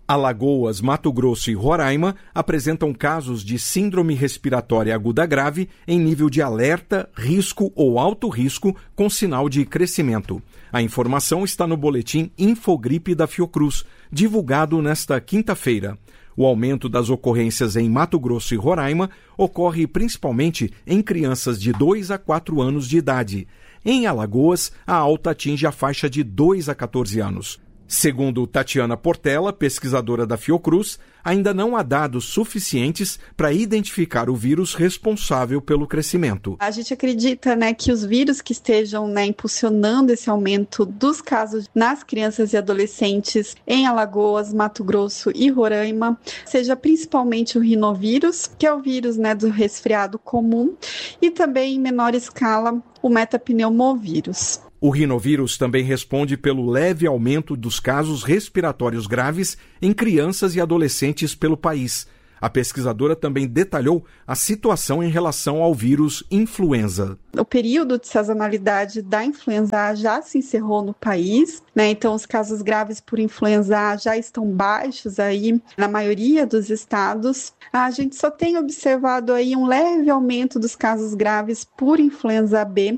Alagoas, Mato Grosso e Roraima apresentam casos de síndrome respiratória aguda grave em nível de alerta, risco ou alto risco com sinal de crescimento. A informação está no boletim Infogripe da Fiocruz, divulgado nesta quinta-feira. O aumento das ocorrências em Mato Grosso e Roraima ocorre principalmente em crianças de 2 a 4 anos de idade. Em Alagoas, a alta atinge a faixa de 2 a 14 anos. Segundo Tatiana Portela, pesquisadora da Fiocruz, ainda não há dados suficientes para identificar o vírus responsável pelo crescimento. A gente acredita, que os vírus que estejam, impulsionando esse aumento dos casos nas crianças e adolescentes em Alagoas, Mato Grosso e Roraima, seja principalmente o rinovírus, que é o vírus, do resfriado comum, e também em menor escala o metapneumovírus. O rinovírus também responde pelo leve aumento dos casos respiratórios graves em crianças e adolescentes pelo país. A pesquisadora também detalhou a situação em relação ao vírus influenza. O período de sazonalidade da influenza A já se encerrou no país, então os casos graves por influenza A já estão baixos aí na maioria dos estados. A gente só tem observado aí um leve aumento dos casos graves por influenza B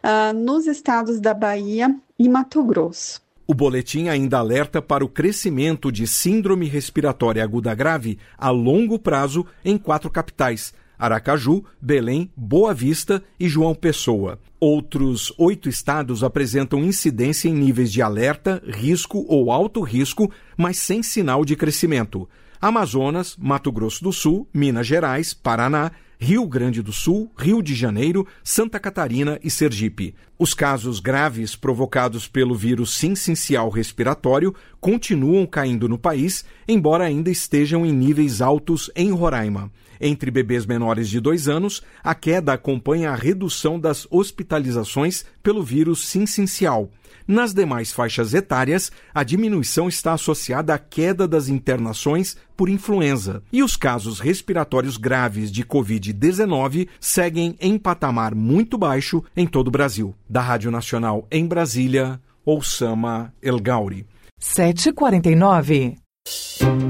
nos estados da Bahia e Mato Grosso. O boletim ainda alerta para o crescimento de síndrome respiratória aguda grave a longo prazo em 4 capitais: Aracaju, Belém, Boa Vista e João Pessoa. Outros 8 estados apresentam incidência em níveis de alerta, risco ou alto risco, mas sem sinal de crescimento: Amazonas, Mato Grosso do Sul, Minas Gerais, Paraná, Rio Grande do Sul, Rio de Janeiro, Santa Catarina e Sergipe. Os casos graves provocados pelo vírus sincicial respiratório continuam caindo no país, embora ainda estejam em níveis altos em Roraima. Entre bebês menores de 2 anos, a queda acompanha a redução das hospitalizações pelo vírus sincicial. Nas demais faixas etárias, a diminuição está associada à queda das internações por influenza. E os casos respiratórios graves de Covid-19 seguem em patamar muito baixo em todo o Brasil. Da Rádio Nacional em Brasília, Oussama El Gauri. 7h49.